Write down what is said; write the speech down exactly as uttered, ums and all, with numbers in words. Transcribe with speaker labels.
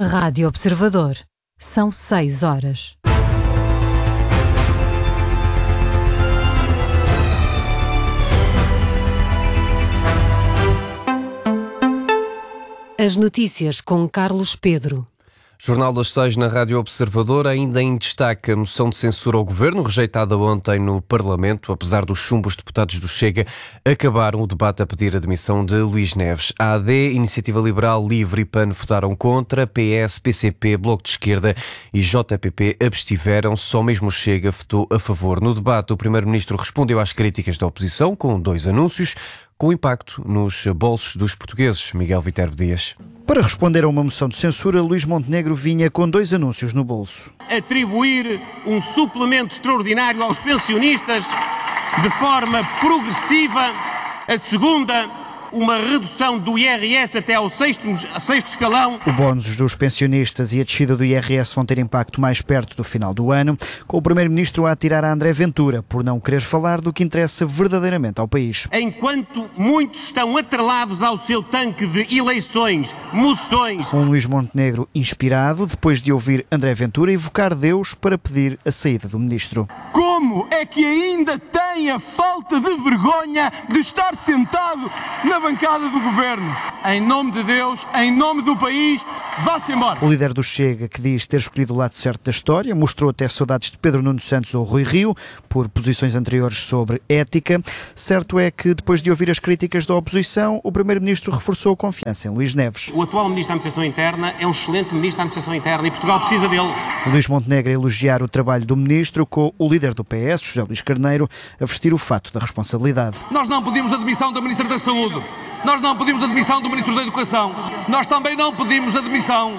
Speaker 1: Rádio Observador. São seis horas. As notícias com Carlos Pedro.
Speaker 2: Jornal das Seis na Rádio Observador, ainda em destaque a moção de censura ao Governo, rejeitada ontem no Parlamento. Apesar dos chumbos, os deputados do Chega acabaram o debate a pedir a demissão de Luís Neves. A AD, Iniciativa Liberal, Livre e PAN votaram contra, P S, P C P, Bloco de Esquerda e J P P abstiveram, só mesmo o Chega votou a favor. No debate, o Primeiro-Ministro respondeu às críticas da oposição com dois anúncios, com impacto nos bolsos dos portugueses. Miguel Viterbo Dias.
Speaker 3: Para responder a uma moção de censura, Luís Montenegro vinha com dois anúncios no bolso.
Speaker 4: Atribuir um suplemento extraordinário aos pensionistas de forma progressiva. A segunda, uma redução do I R S até ao sexto, sexto escalão.
Speaker 3: O bónus dos pensionistas e a descida do I R S vão ter impacto mais perto do final do ano, com o Primeiro-Ministro a atirar a André Ventura por não querer falar do que interessa verdadeiramente ao país.
Speaker 4: Enquanto muitos estão atrelados ao seu tanque de eleições, moções.
Speaker 3: Com Luís Montenegro inspirado, depois de ouvir André Ventura evocar Deus para pedir a saída do Ministro.
Speaker 5: Como é que ainda tem a falta de vergonha de estar sentado na bancada do Governo? Em nome de Deus, em nome do país, vá-se embora.
Speaker 3: O líder do Chega, que diz ter escolhido o lado certo da história, mostrou até saudades de Pedro Nuno Santos ou Rui Rio, por posições anteriores sobre ética. Certo é que, depois de ouvir as críticas da oposição, o Primeiro-Ministro reforçou a confiança em Luís Neves.
Speaker 4: O atual Ministro da Administração Interna é um excelente Ministro da Administração Interna e Portugal precisa dele.
Speaker 3: Luís Montenegro a elogiar o trabalho do Ministro, com o líder do P S, José Luís Carneiro, a vestir o fato da responsabilidade.
Speaker 6: Nós não pedimos a demissão da Ministra da Saúde. Nós não pedimos a demissão do Ministro da Educação. Nós também não pedimos a demissão